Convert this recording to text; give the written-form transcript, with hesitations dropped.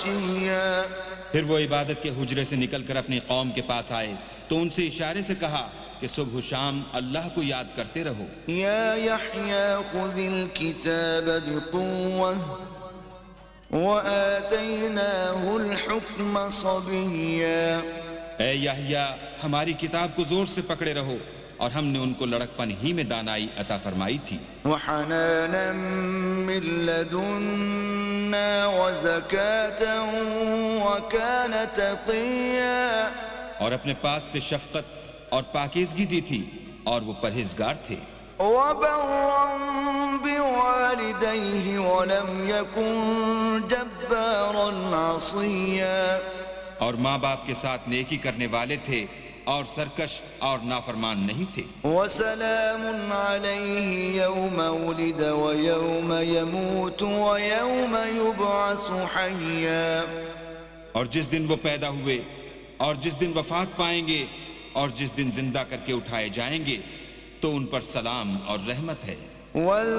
پھر وہ عبادت کے حجرے سے نکل کر اپنی قوم کے پاس آئے تو ان سے اشارے سے کہا کہ صبح و شام اللہ کو یاد کرتے رہو۔ یا یحییٰ خذ الکتاب بقوة وآتیناہ الحکم صبیا۔ اے یحییٰ ہماری کتاب کو زور سے پکڑے رہو، اور ہم نے ان کو لڑکپن ہی میں دانائی عطا فرمائی تھی۔ وحنانا من لدنا وزکاة وکان تقیا۔ اور اپنے پاس سے شفقت اور پاکیزگی دی تھی، اور وہ پرہیزگار تھے۔ وبرا بوالديه ولم يكن جبارا عصيا۔ اور ماں باپ کے ساتھ نیکی کرنے والے تھے، اور سرکش اور نافرمان نہیں تھے۔ وسلام عليه يوم ولد ويوم يموت ويوم يبعث حيا۔ اور جس دن وہ پیدا ہوئے، اور جس دن وفات پائیں گے، اور جس دن زندہ کر کے اٹھائے جائیں گے، تو ان پر سلام اور رحمت ہے۔